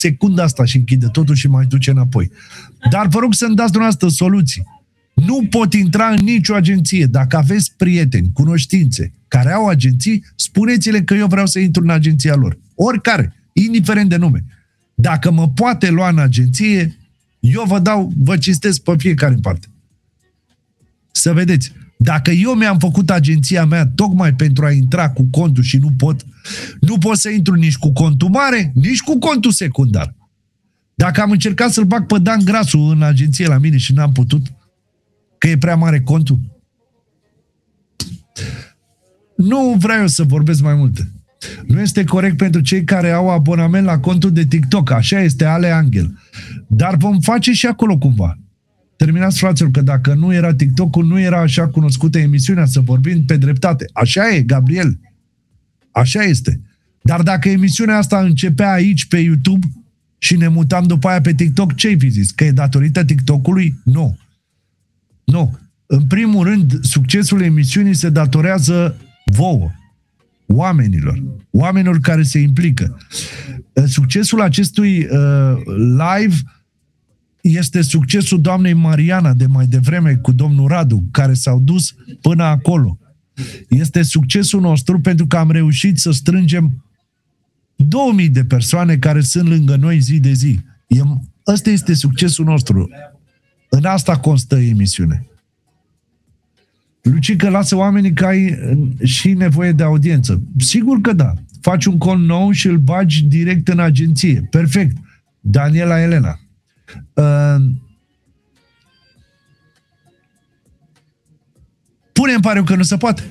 secunda asta și închide totul și mai duce înapoi. Dar vă rog să-mi dați dumneavoastră soluții. Nu pot intra în nicio agenție. Dacă aveți prieteni, cunoștințe care au agenții, spuneți-le că eu vreau să intru în agenția lor. Oricare, indiferent de nume. Dacă mă poate lua în agenție, eu vă cistesc pe fiecare în parte. Să vedeți. Dacă eu mi-am făcut agenția mea tocmai pentru a intra cu contul și nu pot să intru nici cu contul mare, nici cu contul secundar. Dacă am încercat să-l bag pe Dan Grasu în agenție la mine și n-am putut, că e prea mare contul, nu vreau să vorbesc mai multe. Nu este corect pentru cei care au abonament la contul de TikTok. Așa este, Ale Angel. Dar vom face și acolo cumva. Terminați, fraților, că dacă nu era TikTok-ul, nu era așa cunoscută emisiunea, să vorbim pe dreptate. Așa e, Gabriel. Așa este. Dar dacă emisiunea asta începea aici, pe YouTube, și ne mutam după aia pe TikTok, ce-ai fi zis? Că e datorită TikTok-ului? Nu. Nu. În primul rând, succesul emisiunii se datorează vouă, oamenilor care se implică. Succesul acestui live este succesul doamnei Mariana de mai devreme cu domnul Radu, care s-au dus până acolo. Este succesul nostru pentru că am reușit să strângem 2000 de persoane care sunt lângă noi zi de zi. Ăsta este succesul nostru. În asta constă emisiune. Lucică, lasă oamenii că ai și nevoie de audiență. Sigur că da. Faci un cont nou și îl bagi direct în agenție. Perfect. Daniela Elena. Pune-mi pariu că nu se poate.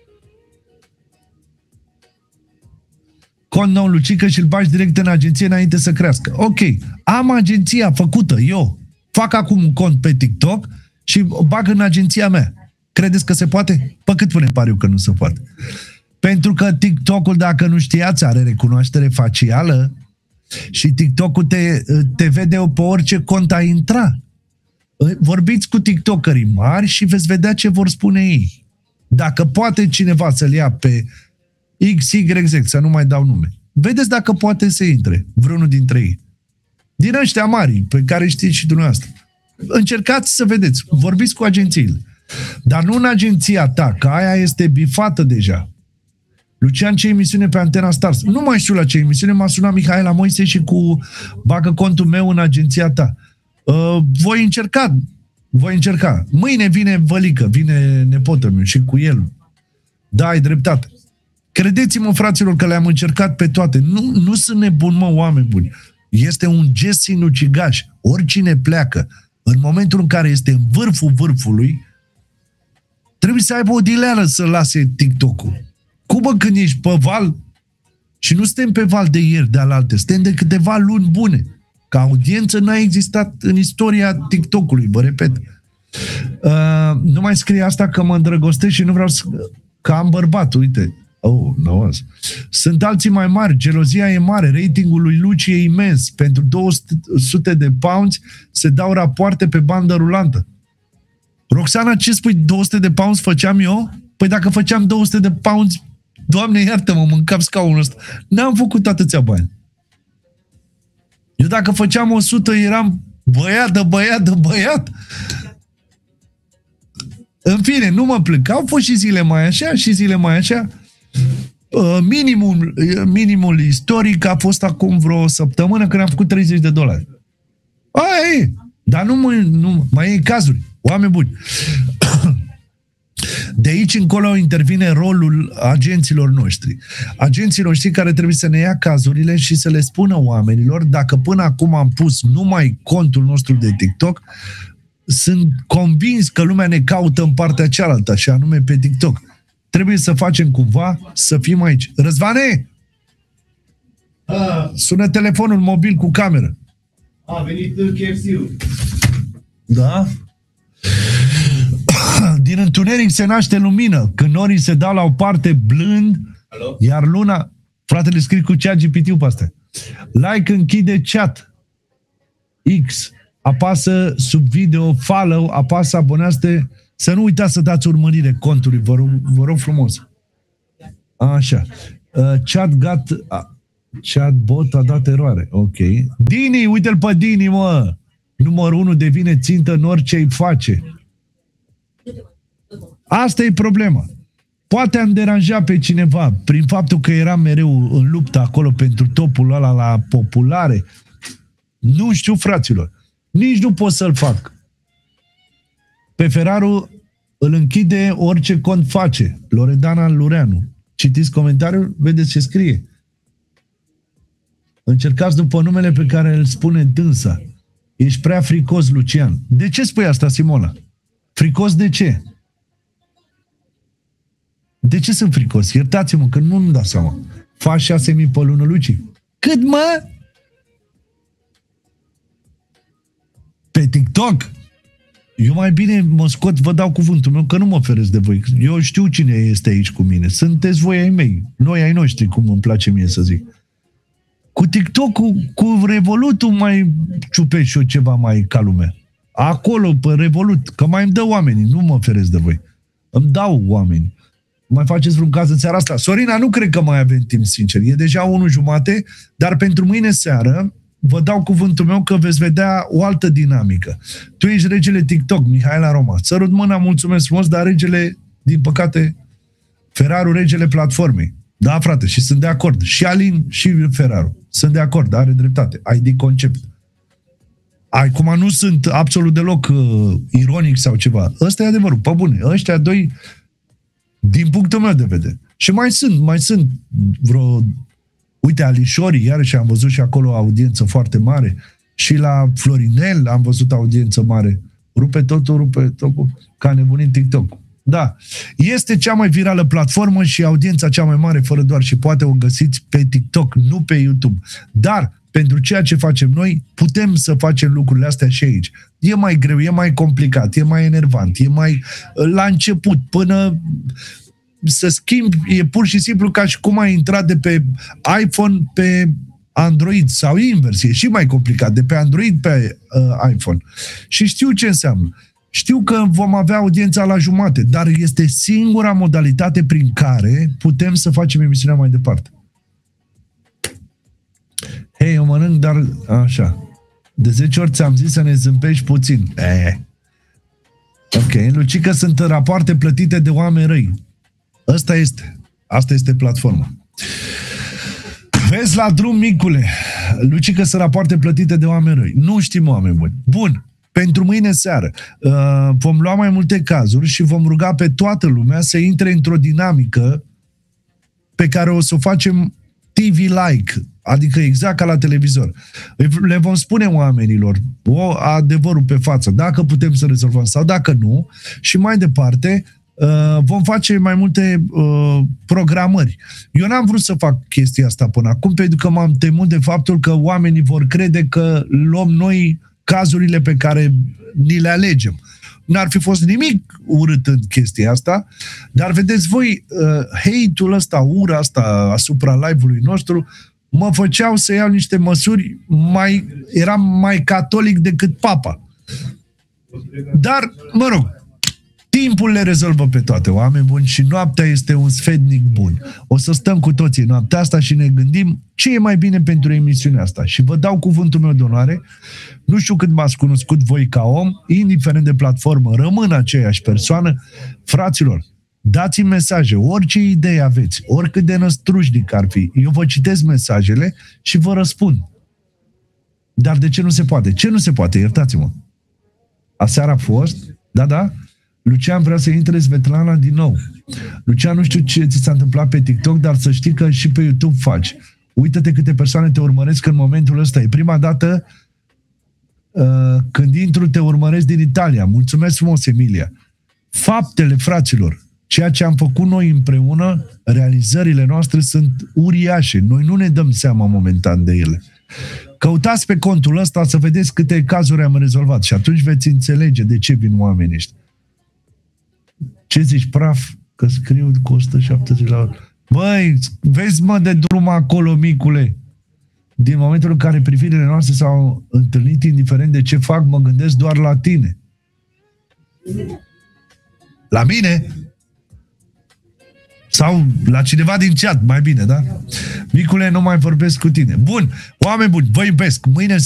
Cont nou, Lucică, și îl bagi direct în agenție înainte să crească. Ok. Am agenția făcută eu. Fac acum un cont pe TikTok și bag în agenția mea. Credeți că se poate? Pe cât pune pariu că nu se poate? Pentru că TikTok-ul, dacă nu știați, are recunoaștere facială și TikTok-ul te vede pe orice cont ai intra. Vorbiți cu TikTokerii mari și veți vedea ce vor spune ei. Dacă poate cineva să-l ia pe XYZ, să nu mai dau nume, vedeți dacă poate să intre vreunul dintre ei. Din ăștia mari, pe care știți și dumneavoastră. Încercați să vedeți. Vorbiți cu agențiile. Dar nu în agenția ta, că aia este bifată deja. Lucian, ce emisiune pe Antena Stars? Nu mai știu la ce emisiune, m-a sunat Mihaela Moise și cu bagă contul meu în agenția ta. Voi încerca. Mâine vine Vălică, vine nepotul meu și cu el. Da, ai dreptate. Credeți-mă, fraților, că le-am încercat pe toate. Nu sunt nebun, mă, oameni buni. Este un gest sinucigaș. Oricine pleacă, în momentul în care este în vârful vârfului, trebuie să aibă o dileală să lase TikTok-ul. Cum bă, când ești pe val? Și nu suntem pe val de ieri, de alaltă. Suntem de câteva luni bune. Ca audiență n-a existat în istoria TikTok-ului, vă repet. Nu mai scrie asta că mă îndrăgostesc și nu vreau să... Că am bărbat, uite. Oh, no. Sunt alții mai mari, gelozia e mare, ratingul lui Luci e imens. Pentru 200 de pounds se dau rapoarte pe bandă rulantă. Roxana, ce spui? 200 de pounds făceam eu? Păi dacă făceam 200 de pounds, Doamne iartă-mă, mâncam scaunul ăsta. N-am făcut atâția bani. Eu dacă făceam 100, eram băiat. În fine, nu mă plâng. Au fost și zile mai așa, și zile mai așa. Minimul istoric a fost acum vreo săptămână când am făcut $30. Aia e. Dar nu mai e cazuri. Oameni buni. De aici încolo intervine rolul agenților noștri. Agenții noștri care trebuie să ne ia cazurile și să le spună oamenilor, dacă până acum am pus numai contul nostru de TikTok, sunt convins că lumea ne caută în partea cealaltă, și anume pe TikTok. Trebuie să facem cumva să fim aici. Răzvane! Sună telefonul mobil cu cameră. A venit KFC-ul. Da? Din întuneric se naște lumină. Când norii se dau la o parte blând, alo? Iar luna... Fratele, scrie cu chat GPT-ul pe astea. Like, închide chat. X. Apasă sub video, follow, apasă, abonează-te. Să nu uitați să dați urmărire contului, vă rog frumos. Așa. Chat gat... Chatbot a dat eroare. Ok. Dini, uite-l pe Dini, mă! Numărul 1 devine țintă în orice îi face. Asta e problema. Poate am deranjat pe cineva prin faptul că eram mereu în luptă acolo pentru topul ăla la populare. Nu știu, fraților. Nici nu pot să-l fac. Pe Feraru îl închide orice cont face. Loredana Lureanu. Citiți comentariul, vedeți ce scrie. Încercați după numele pe care îl spune dânsa. Ești prea fricos, Lucian. De ce spui asta, Simona? Fricos de ce? De ce sunt fricos? Iertați-mă, că nu-mi dau seama. Faci 6.000 pe lună, Luci. Cât, mă? Pe TikTok? Eu mai bine mă scot, vă dau cuvântul meu, că nu mă feresc de voi. Eu știu cine este aici cu mine. Sunteți voi ai mei. Noi ai noștri, cum îmi place mie să zic. Cu TikTok-ul, cu Revolutul mai ciupești și eu ceva mai ca lumea. Acolo, pe Revolut, că mai îmi dă oamenii, nu mă feresc de voi. Îmi dau oameni. Mai faceți vreun caz în seara asta? Sorina, nu cred că mai avem timp, sincer. E deja 1:30, dar pentru mâine seară vă dau cuvântul meu că veți vedea o altă dinamică. Tu ești regele TikTok, Mihaela Roma. Sărut mâna, mulțumesc frumos, dar regele, din păcate, Feraru, regele platformei. Da, frate, și sunt de acord. Și Alin și Feraru. Sunt de acord, are dreptate. ID concept. Acum nu sunt absolut deloc ironic sau ceva. Ăsta e adevărul, pe bune. Ăștia doi, din punctul meu de vedere. Și mai sunt vreo... Uite, Alișorii, iarăși am văzut și acolo audiență foarte mare. Și la Florinel am văzut audiență mare. Rupe totul, ca nebunit TikTok. Da. Este cea mai virală platformă și audiența cea mai mare, fără doar, și poate o găsiți pe TikTok, nu pe YouTube. Dar, pentru ceea ce facem noi, putem să facem lucrurile astea și aici. E mai greu, e mai complicat, e mai enervant, e mai la început, până să schimbi, e pur și simplu ca și cum ai intrat de pe iPhone pe Android sau invers, e și mai complicat, de pe Android pe iPhone. Și știu ce înseamnă. Știu că vom avea audiența la jumate, dar este singura modalitate prin care putem să facem emisiunea mai departe. Hei, eu mănânc, dar așa. De 10 ori ți-am zis să ne zâmpești puțin. Ok, Lucică, sunt rapoarte plătite de oameni răi. Asta este platforma. Vezi la drum, micule. Lucică, sunt rapoarte plătite de oameni răi. Nu știm, oameni buni. Bun. Pentru mâine seară vom lua mai multe cazuri și vom ruga pe toată lumea să intre într-o dinamică pe care o să o facem TV-like, adică exact ca la televizor. Le vom spune oamenilor adevărul pe față, dacă putem să rezolvăm sau dacă nu, și mai departe vom face mai multe programări. Eu n-am vrut să fac chestia asta până acum, pentru că m-am temut de faptul că oamenii vor crede că luăm noi cazurile pe care ni le alegem. N-ar fi fost nimic urât în chestia asta, dar vedeți voi, hate-ul ăsta, ura asta asupra live-ului nostru, mă făceau să iau niște măsuri, eram mai catolic decât papa. Dar, mă rog, timpul le rezolvă pe toate, oameni buni, și noaptea este un sfetnic bun. O să stăm cu toții noaptea asta și ne gândim ce e mai bine pentru emisiunea asta. Și vă dau cuvântul meu de onoare. Nu știu cât m-ați cunoscut voi ca om, indiferent de platformă, rămân aceeași persoană. Fraților, dați-mi mesaje, orice idee aveți, oricât de năstrușnic ar fi. Eu vă citesc mesajele și vă răspund. Dar de ce nu se poate? Ce nu se poate? Iertați-mă. Aseară a fost, da, Lucian vrea să intre Svetlana din nou. Lucian, nu știu ce ți s-a întâmplat pe TikTok, dar să știi că și pe YouTube faci. Uită-te câte persoane te urmăresc în momentul ăsta. E prima dată când intru, te urmăresc din Italia. Mulțumesc frumos, Emilia. Faptele, fraților, ceea ce am făcut noi împreună, realizările noastre sunt uriașe. Noi nu ne dăm seama momentan de ele. Căutați pe contul ăsta să vedeți câte cazuri am rezolvat și atunci veți înțelege de ce vin oamenii ăștia. Ce zici, praf? Că scriu cu 170 la oră. Băi, vezi, mă, de drum acolo, micule. Din momentul în care privirile noastre s-au întâlnit, indiferent de ce fac, mă gândesc doar la tine. La mine? Sau la cineva din chat, mai bine, da? Micule, nu mai vorbesc cu tine. Bun, oameni buni, vă iubesc. Mâine